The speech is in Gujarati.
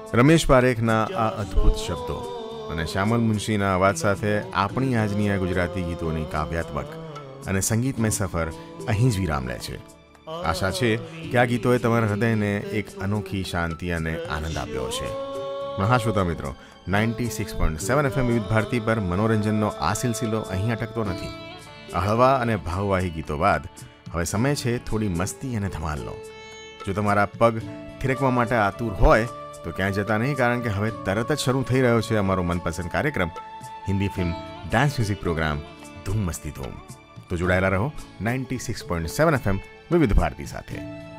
રમેશ પારેખના આ અદ્ભુત શબ્દો અને શ્યામલ મુનશીના અવાજ સાથે આપણી આજની આ ગુજરાતી ગીતોની કાવ્યાત્મક અને સંગીતમય સફર અહીં જ વિરામ લે છે. આશા છે કે આ ગીતોએ તમારા હૃદયને એક અનોખી શાંતિ અને આનંદ આપ્યો છે. હા શ્રોતા મિત્રો, 96.7 FM વિવિધ ભારતી પર મનોરંજનનો આ સિલસિલો અહીં અટકતો નથી. હળવા અને ભાવવાહી ગીતો બાદ હવે સમય છે થોડી મસ્તી અને ધમાલનો. જો તમારા પગ થિરકવા માટે આતુર હોય તો ક્યાંય જતા નહીં, કારણ કે હવે તરત જ શરૂ થઈ રહ્યો છે અમારો મનપસંદ કાર્યક્રમ Hindi film dance music programme ધૂમ મસ્તી ધૂમ. તો જોડાયેલા રહો 96.7 FM વિવિધ ભારતી સાથે.